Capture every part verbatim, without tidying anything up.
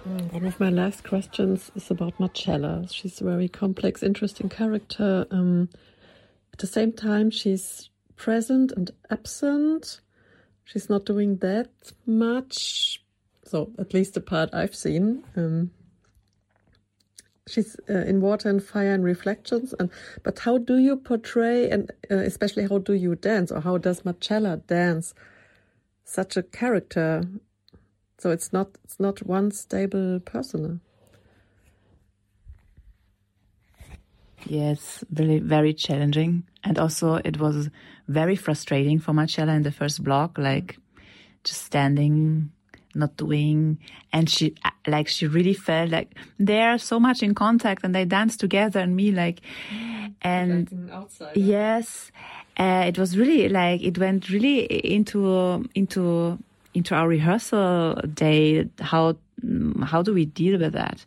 One of my last questions is about Marcella. She's a very complex, interesting character. Um, at the same time, she's present and absent. She's not doing that much. So, at least the part I've seen. Um, she's uh, in Water and Fire and Reflections. And but how do you portray, and uh, especially how do you dance, or how does Marcella dance such a character? So it's not it's not one stable person. Yes, really very challenging, and also it was very frustrating for Marcella in the first block, like just standing, not doing, and she like she really felt like they're so much in contact and they dance together, and me like, and like an outsider. Yes, uh, it was really like it went really into into. into our rehearsal day, how how do we deal with that?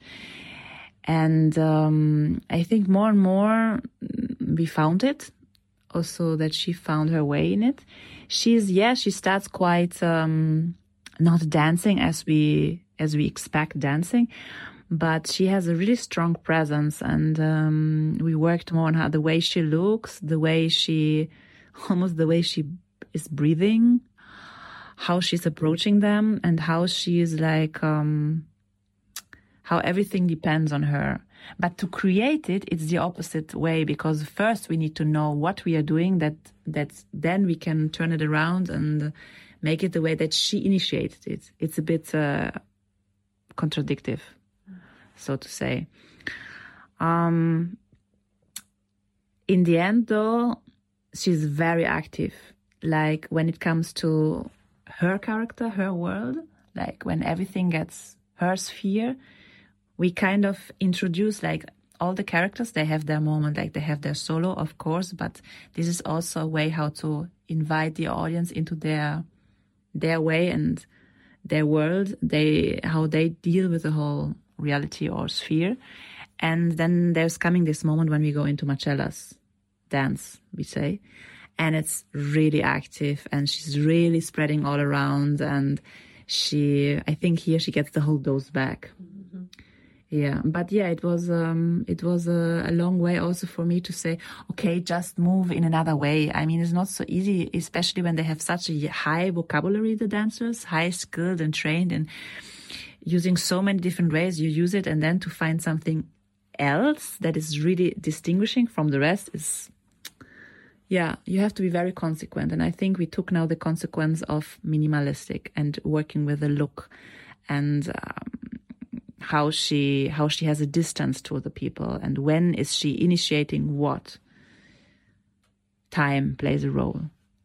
And um, I think more and more we found it, also that she found her way in it. She's, yeah, she starts quite um, not dancing as we as we expect dancing, but she has a really strong presence, and um, we worked more on how the way she looks, the way she, almost the way she is breathing, how she's approaching them, and how she is like, um, how everything depends on her. But to create it, it's the opposite way, because first we need to know what we are doing, that that then we can turn it around and make it the way that she initiated it. It's a bit uh, contradictive, so to say. Um, in the end, though, she's very active. Like when it comes to her character, her world, like when everything gets her sphere, we kind of introduce like all the characters, they have their moment, like they have their solo, of course, but this is also a way how to invite the audience into their their way and their world, they how they deal with the whole reality or sphere. And then there's coming this moment when we go into Marcella's dance, we say, and it's really active, and she's really spreading all around, and she, I think here she gets the whole dose back. Mm-hmm. Yeah, but yeah, it was um, it was a, a long way also for me to say, okay, just move in another way. I mean, it's not so easy, especially when they have such a high vocabulary, the dancers, high skilled and trained, and using so many different ways you use it, and then to find something else that is really distinguishing from the rest is... Yeah, you have to be very consequent. And I think we took now the consequence of minimalistic and working with the look and um, how she how she has a distance to the people, and when is she initiating what. Time plays a role.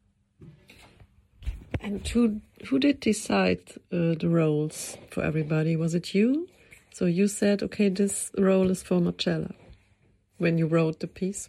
And who, who did decide uh, the roles for everybody? Was it you? So you said, okay, this role is for Marcella when you wrote the piece?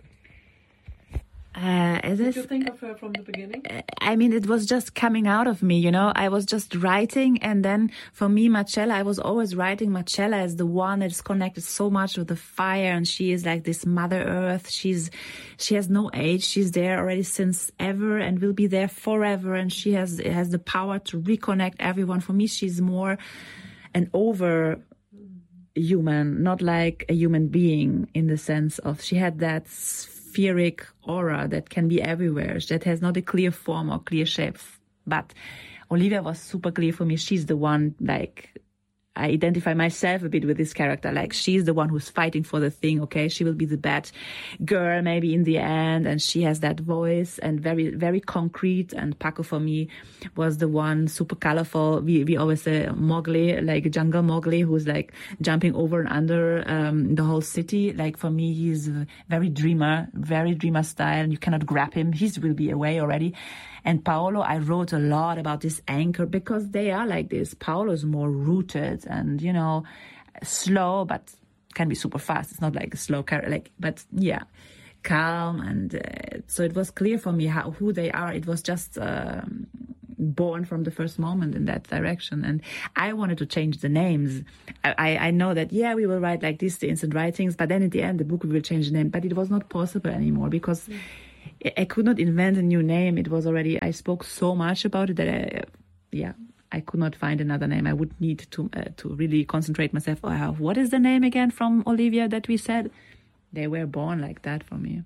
Uh, as Did I, you think of her from the beginning? I mean, it was just coming out of me, you know. I was just writing, and then for me, Marcella, I was always writing Marcella as the one that is connected so much with the fire, and she is like this Mother Earth. She's, she has no age. She's there already since ever, and will be there forever. And she has has the power to reconnect everyone. For me, she's more an over human, not like a human being in the sense of she had that spheric aura that can be everywhere, that has not a clear form or clear shape. But Olivia was super clear for me. She's the one, like, I identify myself a bit with this character. Like, she's the one who's fighting for the thing, okay? She will be the bad girl maybe in the end, and she has that voice and very, very concrete. And Paco for me was the one super colorful. We we always say Mowgli, like jungle Mowgli, who's like jumping over and under um, the whole city. Like, for me, he's very dreamer, very dreamer style. You cannot grab him. He will be away already. And Paolo, I wrote a lot about this anchor because they are like this. Paolo's more rooted and, you know, slow, but can be super fast. It's not like a slow character, like, but yeah, calm. And uh, so it was clear for me how who they are. It was just um, born from the first moment in that direction. And I wanted to change the names. I, I know that, yeah, we will write like this, the instant writings, but then at the end, the book will change the name. But it was not possible anymore because... Mm. I could not invent a new name. It was already, I spoke so much about it that I, yeah, I could not find another name. I would need to uh, to really concentrate myself. Oh, what is the name again from Olivia that we said? They were born like that for me.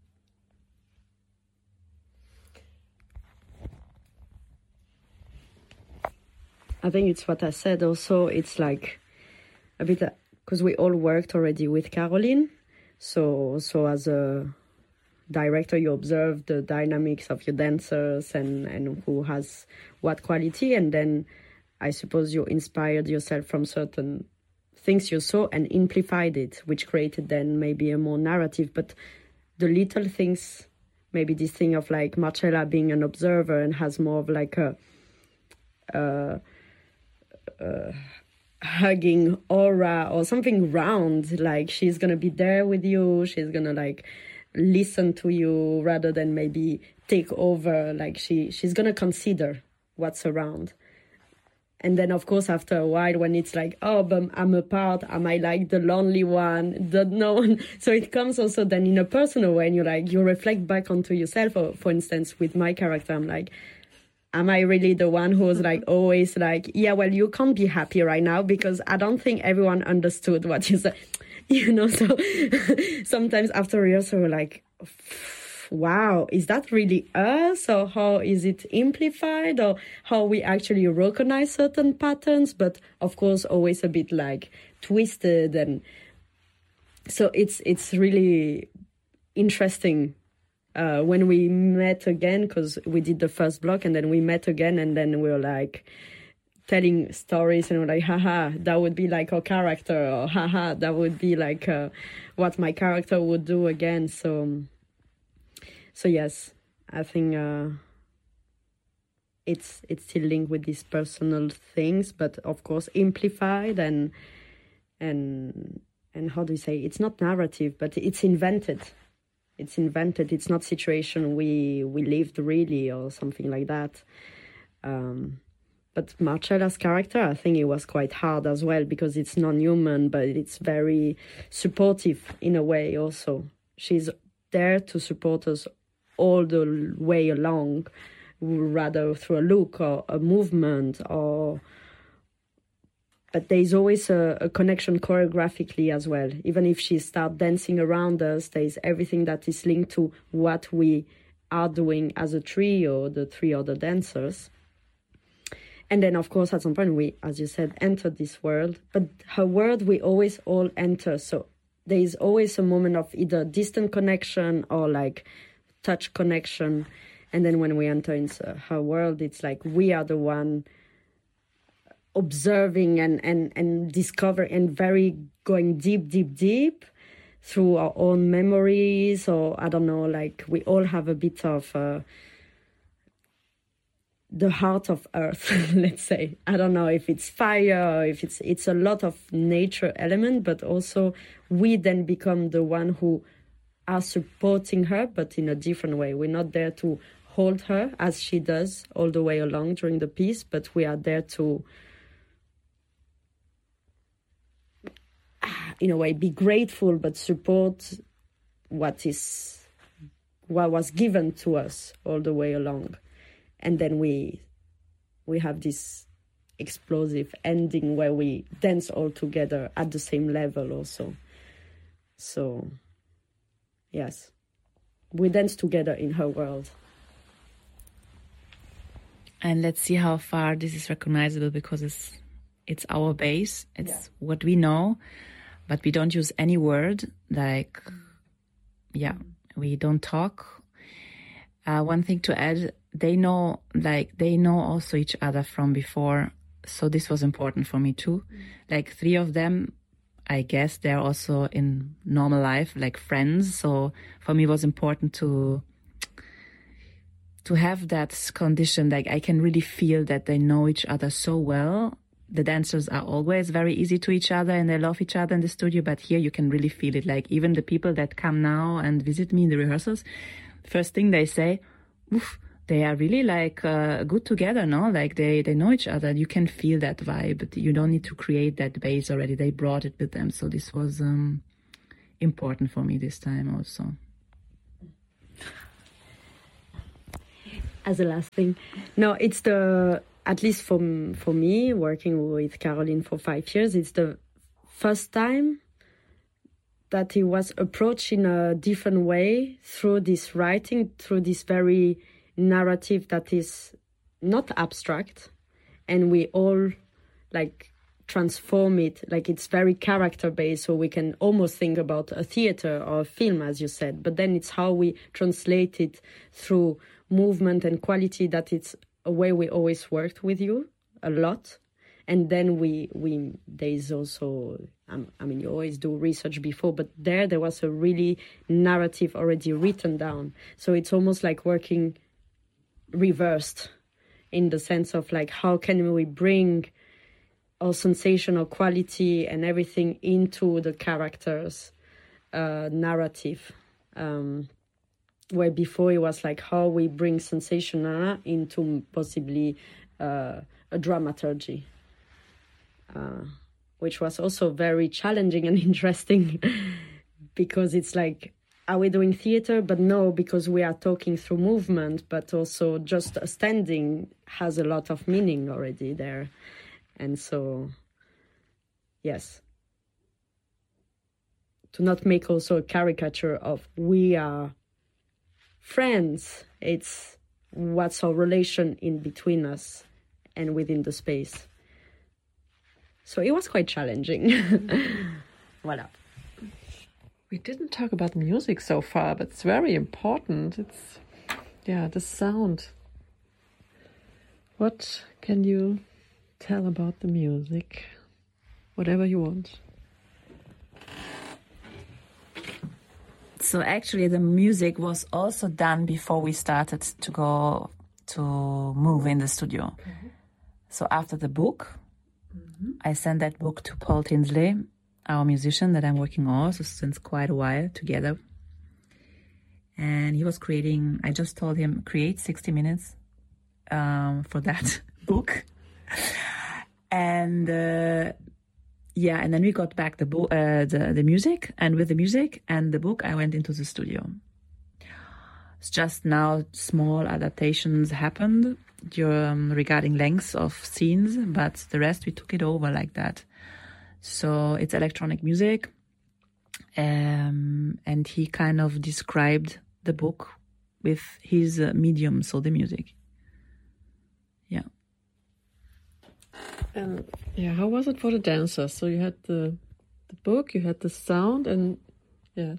I think it's what I said also. It's like a bit, because we all worked already with Caroline. So, so as a director, you observe the dynamics of your dancers and, and who has what quality. And then I suppose you inspired yourself from certain things you saw and amplified it, which created then maybe a more narrative. But the little things, maybe this thing of like Marcella being an observer and has more of like a... Uh, Uh, hugging aura or something round, like she's gonna be there with you, she's gonna like listen to you rather than maybe take over, like she she's gonna consider what's around. And then of course after a while when it's like, oh, but I'm apart, am I like the lonely one, the no one? So it comes also then in a personal way, and you like you reflect back onto yourself. Or for instance with my character, I'm like, am I really the one who's like always like, yeah, well, you can't be happy right now because I don't think everyone understood what you said, you know? So sometimes after rehearsal, we're like, wow, is that really us? Or how is it amplified? Or how we actually recognize certain patterns? But of course, always a bit like twisted. And so it's, it's really interesting. Uh, when we met again, because we did the first block and then we met again, and then we were like telling stories and we're like, haha, that would be like our character, or haha, that would be like uh, what my character would do again. So, so yes, I think uh, it's it's still linked with these personal things, but of course amplified and and and how do you say? It's not narrative, but it's invented. It's invented. It's not situation we we lived really or something like that. Um, but Marcella's character, I think it was quite hard as well because it's non-human, but it's very supportive in a way also. She's there to support us all the way along, rather through a look or a movement or... But there's always a, a connection choreographically as well. Even if she starts dancing around us, there's everything that is linked to what we are doing as a trio, the three other dancers. And then, of course, at some point, we, as you said, enter this world. But her world, we always all enter. So there is always a moment of either distant connection or like touch connection. And then when we enter into her world, it's like we are the one observing and, and, and discovering and very going deep, deep, deep through our own memories, or I don't know, like we all have a bit of uh, the heart of earth, let's say. I don't know if it's fire, or if it's, it's a lot of nature element, but also we then become the one who are supporting her, but in a different way. We're not there to hold her as she does all the way along during the piece, but we are there to, in a way, be grateful, but support what is, what was given to us all the way along. And then we, we have this explosive ending where we dance all together at the same level also. So, yes, we dance together in her world. And let's see how far this is recognizable, because it's, it's our base. It's yeah. what we know. But we don't use any word, like, yeah, we don't talk. Uh, one thing to add, they know, like, they know also each other from before. So this was important for me too. Mm. Like three of them, I guess they're also in normal life, like friends. So for me it was important to, to have that condition. Like I can really feel that they know each other so well. The dancers are always very easy to each other and they love each other in the studio, but here you can really feel it. Like even the people that come now and visit me in the rehearsals, first thing they say, oof, they are really like uh, good together, no? Like they, they know each other. You can feel that vibe. You don't need to create that base already. They brought it with them. So this was um, important for me this time also. As a last thing, no, it's the... at least for, for me, working with Caroline for five years, it's the first time that he was approached in a different way through this writing, through this very narrative that is not abstract, and we all like transform it, like it's very character-based, so we can almost think about a theater or a film, as you said, but then it's how we translate it through movement and quality, that it's a way we always worked with you a lot. And then we, we there's also, um, I mean, you always do research before, but there, there was a really narrative already written down. So it's almost like working reversed in the sense of like, how can we bring our sensational quality and everything into the character's uh, narrative. Um, where before it was like how we bring sensational into possibly uh, a dramaturgy. Uh, which was also very challenging and interesting because it's like, are we doing theater? But no, because we are talking through movement, but also just standing has a lot of meaning already there. And so, yes, to not make also a caricature of we are friends, it's what's our relation in between us and within the space. So it was quite challenging. Voilà. We didn't talk about music so far, but it's very important. It's, yeah, the sound. What can you tell about the music? Whatever you want. So actually the music was also done before we started to go to move in the studio. Okay. So after the book, mm-hmm. I sent that book to Paul Tinsley, our musician that I'm working also since quite a while together. And he was creating, I just told him, create sixty minutes um, for that book. And uh, yeah, and then we got back the, bo- uh, the the music, and with the music and the book, I went into the studio. It's just now small adaptations happened um, regarding lengths of scenes, but the rest we took it over like that. So it's electronic music, um, and he kind of described the book with his uh, medium, so the music. Yeah. And yeah, how was it for the dancers? So you had the the book, you had the sound, and yeah,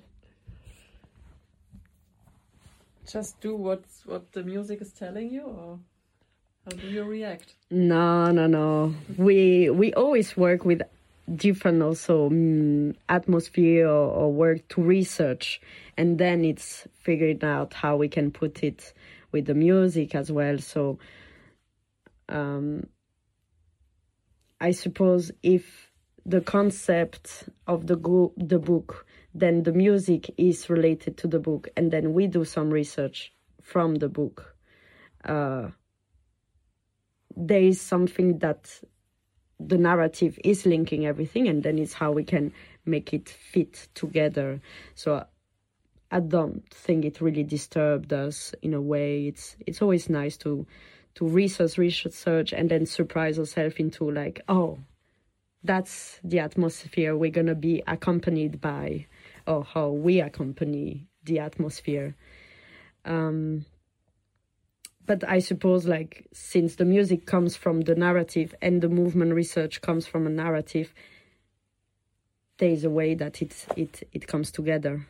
just do what what the music is telling you, or how do you react? No, no, no. We we always work with different also um, atmosphere or, or work to research, and then it's figuring out how we can put it with the music as well. So. Um, I suppose if the concept of the go- the book, then the music is related to the book, and then we do some research from the book. Uh, there is something that the narrative is linking everything, and then it's how we can make it fit together. So I don't think it really disturbed us in a way. It's it's always nice to to research, research, and then surprise ourselves into like, oh, that's the atmosphere we're going to be accompanied by, or how we accompany the atmosphere. Um, but I suppose like, since the music comes from the narrative and the movement research comes from a narrative, there is a way that it, it, it comes together.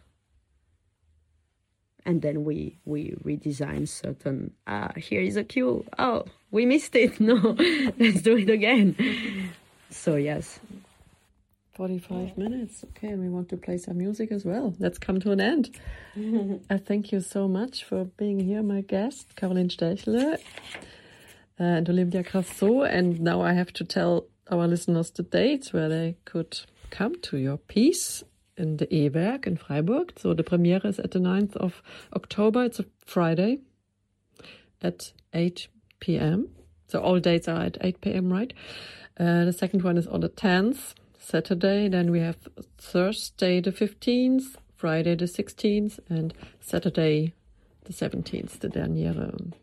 And then we, we redesign certain, ah, here is a cue. Oh, we missed it. No, let's do it again. So, yes. forty-five minutes. Okay, and we want to play some music as well. Let's come to an end. I thank you so much for being here, my guest, Caroline Sterchle and Olympia Grasso. And now I have to tell our listeners the dates where they could come to your piece. In the E-Werk in Freiburg. So the premiere is at the ninth of October. It's a Friday at eight p.m. So all dates are at eight p.m., right? Uh, the second one is on the tenth, Saturday. Then we have Thursday the fifteenth, Friday the sixteenth, and Saturday the seventeenth, the dernière